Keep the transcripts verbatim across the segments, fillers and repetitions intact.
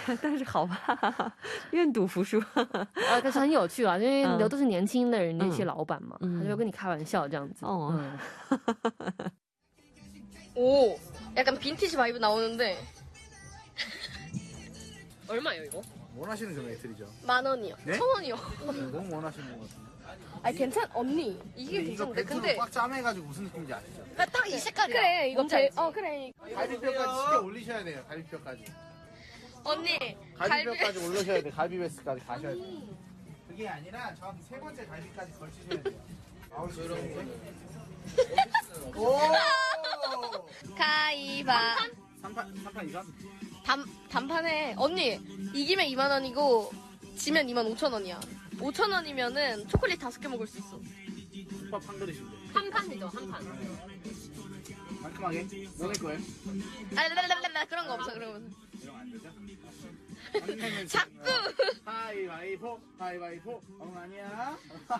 但是好吧，愿赌服输。 啊，可是很有趣啊，因为嗯都是年轻的人那些老板嘛， 嗯他就跟你开玩笑这样子。 哦嗯， 오, 약간 빈티지 바이브 나오는데 얼마예요 이거? 원하시는 금액 드리죠. 만 원이요. 네? 천 원이요. 너무 원하시는 것 같은데. 아 괜찮 언니 이게 이거 괜찮은데 벨트로 근데 꽉 짜매가지고 무슨 느낌인지 아시죠? 딱 이 색깔이야. 그래 이거 제, 어 그래 갈비뼈까지 쉽게 올리셔야 돼요. 갈비뼈까지. 언니 갈비뼈까지 올리셔야 돼. 갈비베스까지 가셔야 돼요. 그게 아니라 정확히 세 번째 갈비까지 걸치셔야 돼요. 아우 조용히. 오! 가위바 삼판 삼판 이상? 단, 단판에 언니 이기면 이만 원이고 지면 이만 오천 원이야. 오천 원이면은 초콜릿 다섯 개 먹을 수 있어. 국밥 한 그릇인데. 한 판이죠 한 판. 깔끔하게 넣을 거예요? 아 그런 거 없어 그런 거. 이런 안 되죠? 자꾸 가위바위보 가위바위보 엉아니야.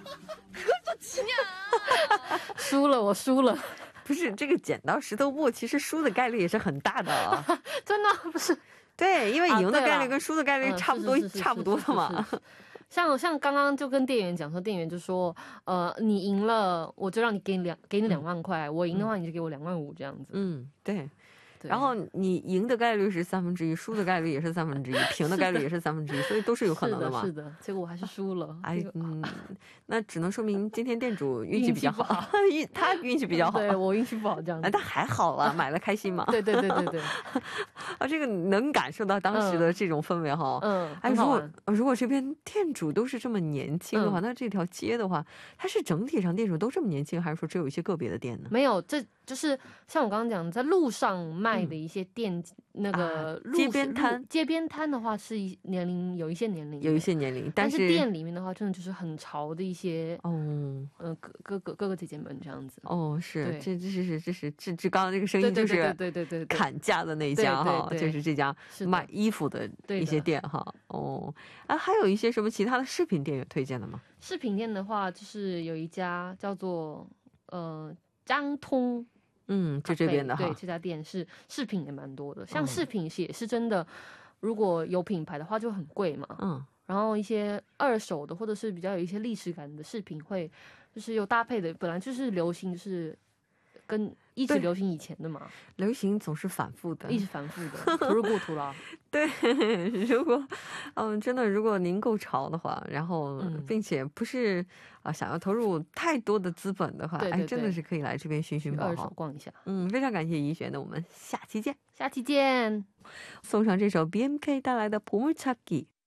그것도 지냐. 输了，我输了， 不是这个剪刀石头布，其实输的概率也是很大的啊。 真的不是。 对，因为赢的啊对了概率跟输的概率差不多， 嗯是是是是差不多的嘛。 是是是是像像刚刚就跟店员讲说，店员就说，呃，你赢了，我就让你给你两给你两万块，我赢的话你就给我两万五这样子。 嗯，对。 对， 然后你赢的概率是三分之一，输的概率也是三分之一，平的概率也是三分之一，所以都是有可能的嘛。 是的，是的，结果我还是输了。 哎这个， 嗯，那只能说明今天店主运气比较好，运他运气比较好。 对，我运气不好这样子。 哎，但还好啦，买了开心嘛。 对对对对对， 啊，这个能感受到当时的这种氛围哈。 嗯， 哎，如果很好玩。 如果这边店主都是这么年轻的话， 嗯那这条街的话，它是整体上店主都这么年轻，还是说只有一些个别的店呢？ 没有，这就是像我刚刚讲，在路上卖的一些店，那个啊路街边摊路街边摊的话是一年龄有一些年龄的， 有一些年龄， 但但是店里面的话，真的就是很潮的一些， 哦呃，哥哥哥哥哥姐姐们这样子。 哦，是对这这是这是这这刚刚这个声对音就是对对对对对对， 砍价的那一家哈， 对对对就是这家是的卖衣服的一些店哈。哦，啊，还有一些什么其他的饰品店有推荐的吗？ 饰品店的话，就是有一家叫做呃张通。 嗯，就这边的哈。 对，这家店是饰品也蛮多的，像嗯饰品也是真的，如果有品牌的话就很贵嘛。 嗯， 然后一些二手的或者是比较有一些历史感的饰品会，就是有搭配的，本来就是流行，就是跟一直对流行以前的嘛， 流行总是反复的， 一直反复的，图如故图啦。 对，如果嗯，真的，如果您够潮的话，然后、 嗯并且不是啊、想要投入太多的资本的话， 对对对哎，真的是可以来这边寻寻去二手宝哈。 逛一下。 嗯，非常感谢怡璇的，我们下期见。 下期见。 送上这首 B M K 带来的《보물찾기》。